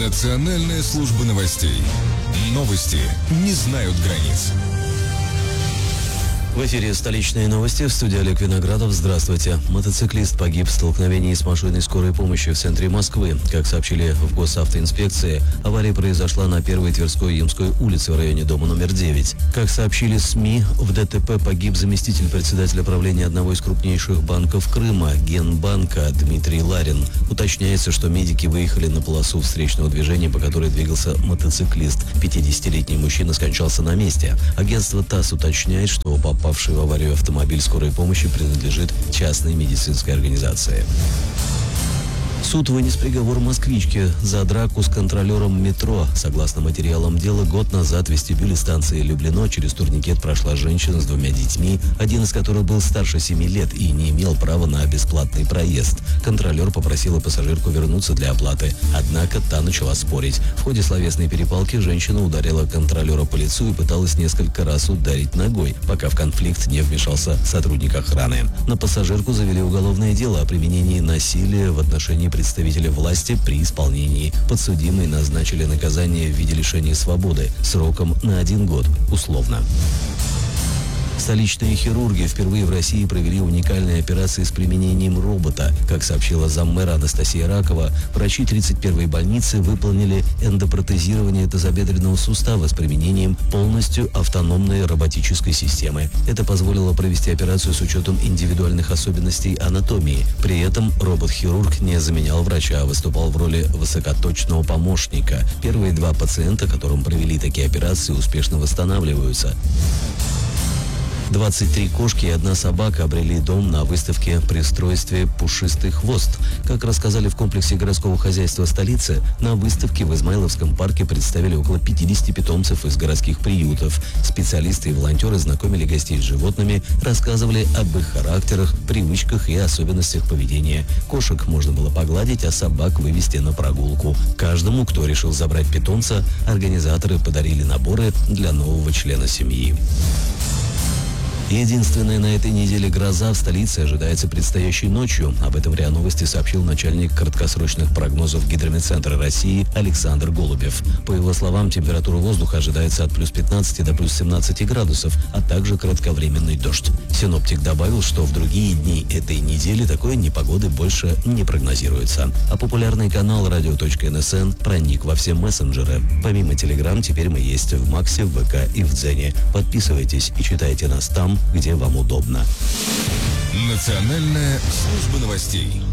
Национальная служба новостей. Новости не знают границ. В эфире столичные новости. В студии Олег Виноградов. Здравствуйте. Мотоциклист погиб в столкновении с машиной скорой помощи в центре Москвы. Как сообщили в госавтоинспекции, авария произошла на 1-й Тверской-Ямской улице в районе дома номер 9. Как сообщили СМИ, в ДТП погиб заместитель председателя правления одного из крупнейших банков Крыма, Генбанка, Дмитрий Ларин. Уточняется, что медики выехали на полосу встречного движения, по которой двигался мотоциклист. 50-летний мужчина скончался на месте. Агентство ТАСС уточняет, что попавший в аварию автомобиль скорой помощи принадлежит частной медицинской организации. Суд вынес приговор москвичке за драку с контролером метро. Согласно материалам дела, год назад в вестибюле станции Люблино через турникет прошла женщина с 2 детьми, один из которых был старше 7 лет и не имел права на бесплатный проезд. Контролер попросила пассажирку вернуться для оплаты, однако та начала спорить. В ходе словесной перепалки женщина ударила контролера по лицу и пыталась несколько раз ударить ногой, пока в конфликт не вмешался сотрудник охраны. На пассажирку завели уголовное дело о применении насилия в отношении представителя власти при исполнении. Подсудимые назначили наказание в виде лишения свободы сроком на 1 год, условно. Столичные хирурги впервые в России провели уникальные операции с применением робота. Как сообщила заммэра Анастасия Ракова, врачи 31-й больницы выполнили эндопротезирование тазобедренного сустава с применением полностью автономной роботической системы. Это позволило провести операцию с учетом индивидуальных особенностей анатомии. При этом робот-хирург не заменял врача, а выступал в роли высокоточного помощника. Первые 2 пациента, которым провели такие операции, успешно восстанавливаются. 23 кошки и 1 собака обрели дом на выставке при устройстве «Пушистый хвост». Как рассказали в комплексе городского хозяйства столицы, на выставке в Измайловском парке представили около 50 питомцев из городских приютов. Специалисты и волонтеры знакомили гостей с животными, рассказывали об их характерах, привычках и особенностях поведения. Кошек можно было погладить, а собак вывести на прогулку. Каждому, кто решил забрать питомца, организаторы подарили наборы для нового члена семьи. Единственная на этой неделе гроза в столице ожидается предстоящей ночью. Об этом РИА Новости сообщил начальник краткосрочных прогнозов Гидрометцентра России Александр Голубев. По его словам, температура воздуха ожидается от плюс 15 до плюс 17 градусов, а также кратковременный дождь. Синоптик добавил, что в другие дни этой недели такой непогоды больше не прогнозируется. А популярный канал radio.nsn проник во все мессенджеры. Помимо Telegram, теперь мы есть в Максе, в ВК и в Дзене. Подписывайтесь и читайте нас там, где вам удобно. Национальная служба новостей.